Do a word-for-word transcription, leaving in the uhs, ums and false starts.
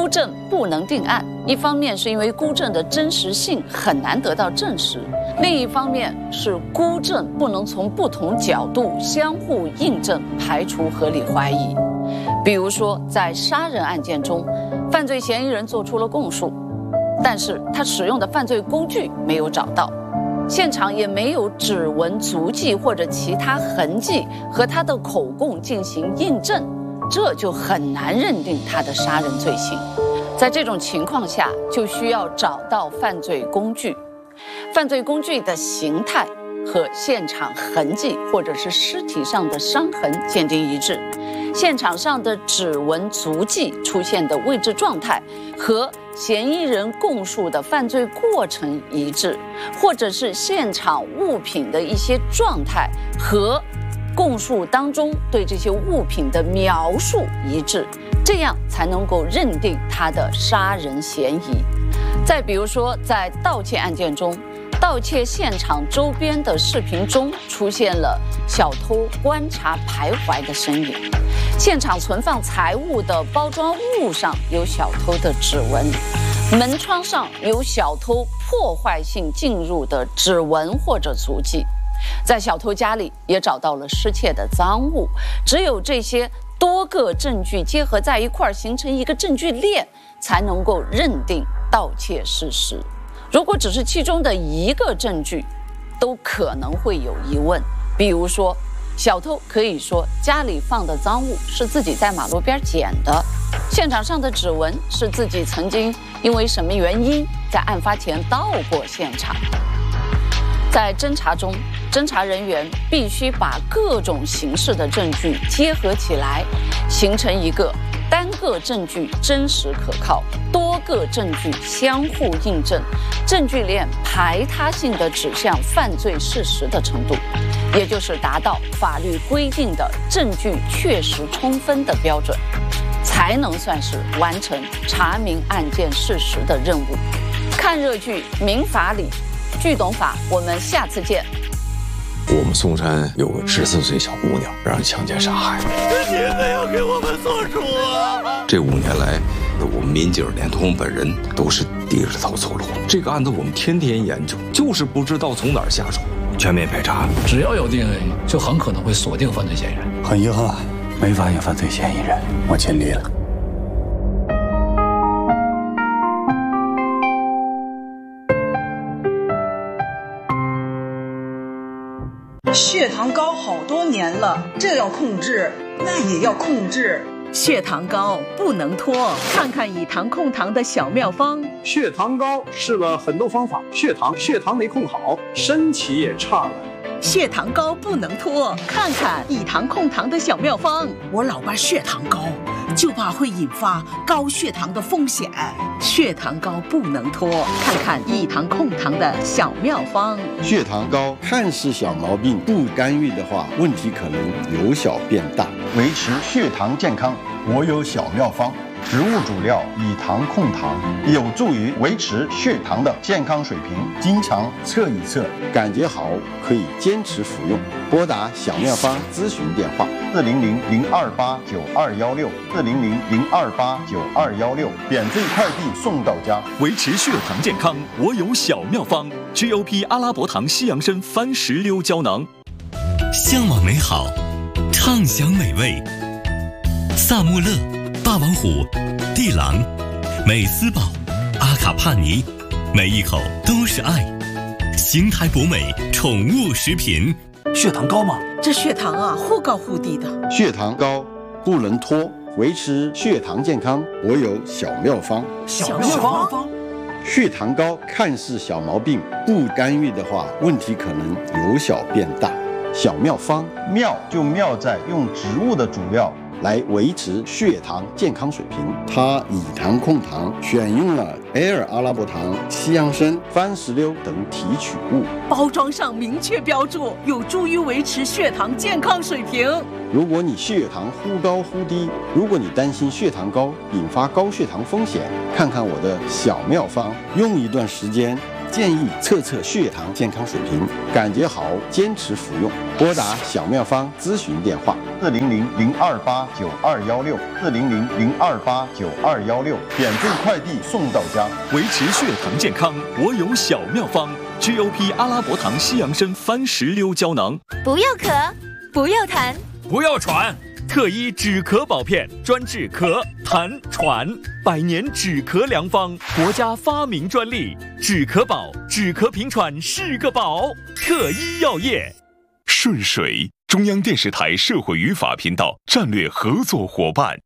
孤证不能定案，一方面是因为孤证的真实性很难得到证实，另一方面是孤证不能从不同角度相互印证，排除合理怀疑。比如说，在杀人案件中，犯罪嫌疑人做出了供述，但是他使用的犯罪工具没有找到，现场也没有指纹、足迹或者其他痕迹和他的口供进行印证，这就很难认定他的杀人罪行。在这种情况下，就需要找到犯罪工具，犯罪工具的形态和现场痕迹或者是尸体上的伤痕鉴定一致，现场上的指纹、足迹出现的位置状态和嫌疑人供述的犯罪过程一致，或者是现场物品的一些状态和供述当中对这些物品的描述一致，这样才能够认定他的杀人嫌疑。再比如说，在盗窃案件中，盗窃现场周边的视频中出现了小偷观察徘徊的身影，现场存放财物的包装物上有小偷的指纹，门窗上有小偷破坏性进入的指纹或者足迹，在小偷家里也找到了失窃的赃物。只有这些多个证据结合在一块儿，形成一个证据链，才能够认定盗窃事实。如果只是其中的一个证据，都可能会有疑问。比如说，小偷可以说家里放的赃物是自己在马路边捡的，现场上的指纹是自己曾经因为什么原因在案发前到过现场。在侦查中，侦查人员必须把各种形式的证据结合起来，形成一个单个证据真实可靠，多个证据相互印证，证据链排他性的指向犯罪事实的程度，也就是达到法律规定的证据确实充分的标准，才能算是完成查明案件事实的任务。看热剧《民法理》，剧懂法，我们下次见。 我们嵩山有个十四岁小姑娘让人强奸杀害， 你们要给我们做主啊！ 这五年来，我们民警连同本人都是低着头走路。这个案子我们天天研究，就是不知道从哪儿下手。全面排查， 只要有 D N A， 就很可能会锁定犯罪嫌疑人。 很遗憾，没发现犯罪嫌疑人，我尽力了。 血糖高好多年了，这要控制，那也要控制。 血糖高不能拖，看看以糖控糖的小妙方。 血糖高试了很多方法，血糖血糖没控好，身体也差了。 血糖高不能拖，看看以糖控糖的小妙方。 我老爸血糖高，就怕会引发高血糖的风险。 血糖高不能拖，看看以糖控糖的小妙方。 血糖高看似小毛病，不干预的话，问题可能由小变大。 维持血糖健康，我有小妙方。植物主料以糖控糖，有助于维持血糖的健康水平。经常测一测， 感觉好可以坚持服用。拨打小妙方咨询电话： 四零零零二八九二幺六，四零零零二八九二幺六，免费快递送到家。 维持血糖健康，我有小妙方。G O P 阿拉伯糖西洋参番石榴胶囊。 向往美好，畅享美味。萨穆勒、霸王虎、地狼、美斯宝、阿卡帕尼，每一口都是爱。邢台博美宠物食品。 血糖高吗？ 这血糖啊，忽高忽低的。 血糖高不能拖，维持血糖健康，我有小妙方。 小妙方。 血糖高看似小毛病，不干预的话，问题可能由小变大。小妙方， 妙就妙在用植物的主料来维持血糖健康水平。它以糖控糖，选用了 L 阿拉伯糖、西洋参、番石榴等提取物， 包装上明确标注，有助于维持血糖健康水平。 如果你血糖忽高忽低，如果你担心血糖高引发高血糖风险，看看我的小妙方，用一段时间建议测测血糖健康水平，感觉好坚持服用。拨打小妙方咨询电话： 四零零零二八九二幺六，四零零零二八九二幺六，免费快递送到家。 维持血糖健康，我有小妙方 ：G O P 阿拉伯糖西洋参番石榴胶囊。 不要咳，不要痰， 不要喘。特医止咳宝片，专治咳、痰、喘，百年止咳良方，国家发明专利。止咳宝，止咳平喘是个宝。特医药业。 顺水，中央电视台社会与法频道战略合作伙伴。